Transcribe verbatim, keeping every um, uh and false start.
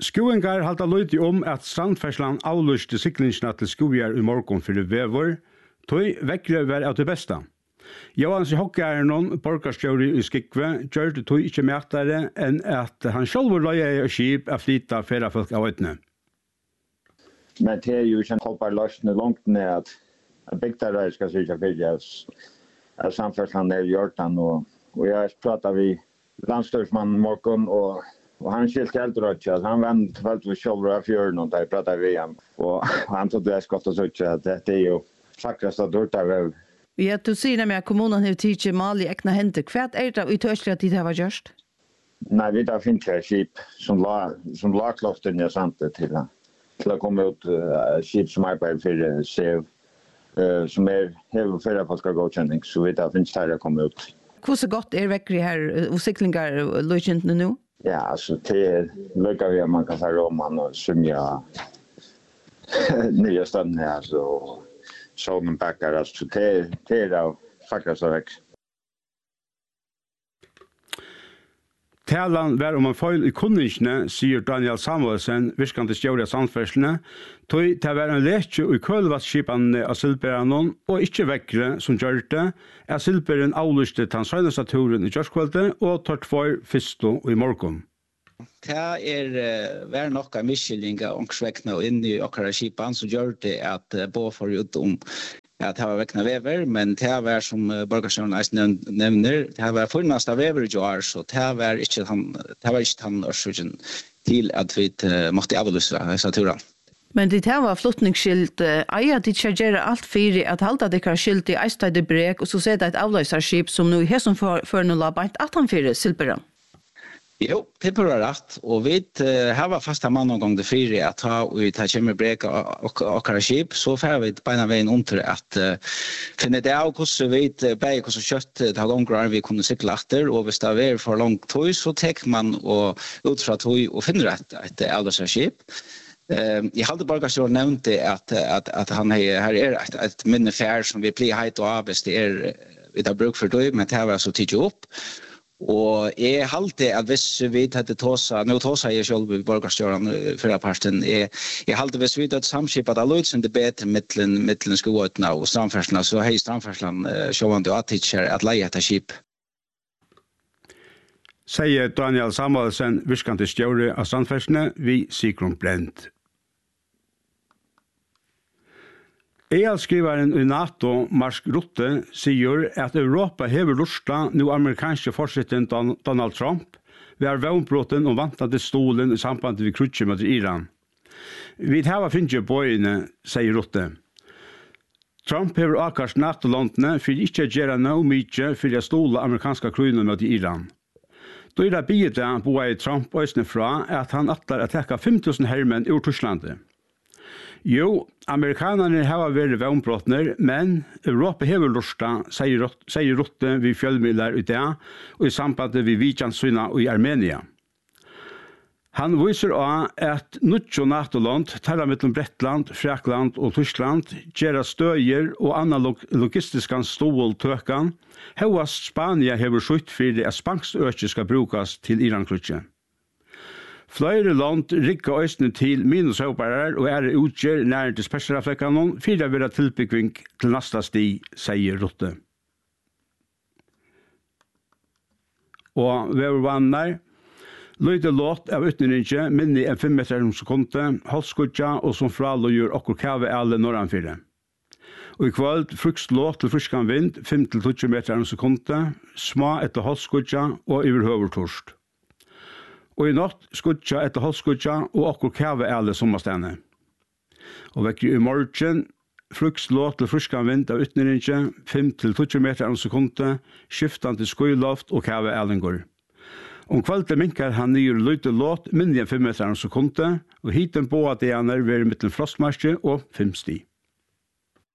Skoengar halda løyti om at strandferslan avlyste siklingsna til skojar i morgon fyrir vevor, tøy vekkre var av det besta. Johans i Hokkjærnon, borgarstjóri i Skikve, gjørte tøy ikkje mæktare enn at han sjálfur løye og skip er flyta ferafolk av øytene. Men det er jo ikke en hoppar løsne langt ned at bygdare skal sykja fyrir at samferdslan er gjørtan, og, og jeg pratar vi landstørsmannen morgon, og Og han skilte helt rødt, at han vant falt vi selv av fjøren, og der pratet vi ham. Og han tog det skott og sånt, at det er jo sakrast at dårta av. Ja, du sier nemlig at kommunen har tidsi mal i ekna hender. Hva er det i tørselig at de har gjørst? Nei, vi har finnet et skip som la, som la kloften i Sante til, til å komme ut uh, skip som arbeider for S E V, uh, som er hever for folk av godkjenning, så vi har finnet her å komme ut. Hvordan godt er vekkri her og siklingar løykjentene nå? Ja, alltså det lyckas vi att man kan ta roman och symja nya ställen här så sågen backar alltså det det är då faktiskt så väx. Talan var om en feil i kunningsne, sier Daniel Samuelsen, virkande stjåre av samferdsene, tog til å være en lekje i kølvattskipene av Silberanon, og ikke vekkere som gjør det, er Silberen avlyste til hans høynestaturen i Gjørskvalde, og tar tvær fyrsto i morgen. Det er uh, vær nok av miskyllinga ångsvekna og inni okkara skipan, så gjør det at uh, bo for ut om at det var vekna vever, men det var som uh, Borgarstjóren eisen nevner, det var funnast av vever i år, så det var ikke han, det var ikke han årsøkken til at vi uh, måtte avlyse disse turen. Men det her var flottningsskilt, eier de ikke gjøre alt fyrir at halda det kan skilt i eistøyde brek, og så ser det et avløserskip som nå i hesson for noe labant at han fyrir Silberen. Jo, det er bare rett, og vi uh, har fasta mann noen gang det fire at ta og ta kjemmer brek og okkara skip, så får vi beina veien under at uh, finne det av hvordan vi beie hvordan kjøtt ta gonger vi kunne sykle etter, og hvis det er for langt tøy, så tek man og ut fra tøy og finner et, et avløserskip. Uh, jeg hadde Borgarstjóren nevnt at, at, at han her er et, et minnefær som vi blir heit og av hvis det er vi tar bruk for tøy, men det var så tidlig opp. Og jeg halte at hvis vi hadde tåsa, nå tåsa jeg selv i Borgarstjóren før parten, jeg, jeg halte hvis vi hadde samskipet av løytsen det bedre mittelen, mittelen skoøtene og strandfersene, så hei strandfersene uh, sjåvande og attidsjer at leie etter skip. Sier Daniel Samuelsen, virkande stjåre av strandfersene, vi Sigrun Brent. E L-skrivaren i NATO, Mark Rutte, sier at Europa hever lusta nu amerikanske forsetten Donald Trump ved er vevnbrotten og vantade stolen i samband med krutje mot Iran. Vi hava finne bøyene, sier Rutte. Trump hever akkurat NATO-landene for ikke å gjøre noe mye for å stole amerikanske kroner mot Iran. Da er det bidra boa i Trump øsne fra at han atler å tekka fem tusen hermenn ur Tysklandet. Jo, amerikanerne har vært vevnbrottner, men Europa hever lusta, sier, sier Rutte vi fjellmidler i det, og i samband med Vidjansvina og i Armenia. Han viser også at nutjo NATO-land, taler mellom Bretland, Frakland og Tyskland, gjør støyer og annen log logistiske ståltøkken, høyest Spania hever skjøtt for at spanskøkje skal brukes til Iran-krutje. Flere land rikker østene til minushøybarer og er utgjør nære til spesialflekkene for å være tilbygging til neste sti, sier Rutte. Og ved vanner, løyde låt av utnyttelse minne en fem meter om sekundet, halvskudja og som fraløyer okkur kave alle norranfyrir. Og i kveld frukst låt til friskan vind, fem til tjue meter om sekundet, små etter halvskudja og overhøvertorst. Og i natt skudja etter halvskudja og okkur kave alle sommerstene. Og vekker i morgen frukst låt til friskan vind av utnyttelse, fem til tjue meter om sekundet, skiftande skuiloft og kave allengor. Om kvalitet minkar han nyr løyte låt mindre enn fem meter om sekundet, og hiten på at det er ved mittel frostmarsje og fem sti.